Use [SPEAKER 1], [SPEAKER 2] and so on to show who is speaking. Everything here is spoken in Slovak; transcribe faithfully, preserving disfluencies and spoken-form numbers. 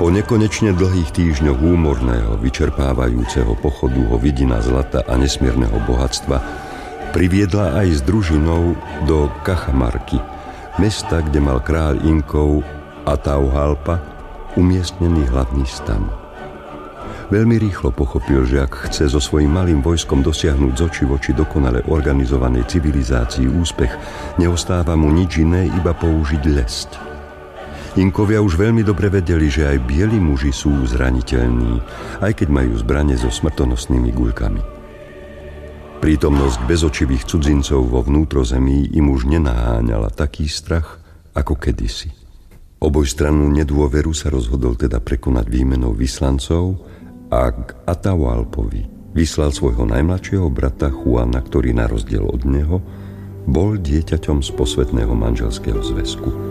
[SPEAKER 1] Po nekonečne dlhých týždňoch úmorného, vyčerpávajúceho pochodu ho vidina zlata a nesmierneho bohatstva priviedla aj s družinou do Cajamarky, mesta, kde mal kráľ Inkov Atahualpa umiestnený hlavný stan. Veľmi rýchlo pochopil, že ak chce so svojím malým vojskom dosiahnuť z očí v oči dokonale organizovanej civilizácii úspech, neostáva mu nič iné, iba použiť lesť. Inkovia už veľmi dobre vedeli, že aj bieli muži sú zraniteľní, aj keď majú zbrane so smrtonosnými guľkami. Prítomnosť bezočivých cudzincov vo vnútrozemí im už nenaháňala taký strach, ako kedysi. Obojstrannú nedôveru sa rozhodol teda prekonať výmenou vyslancov a k Atahualpovi vyslal svojho najmladšieho brata Juana, ktorý na rozdiel od neho bol dieťaťom z posvätného manželského zväzku.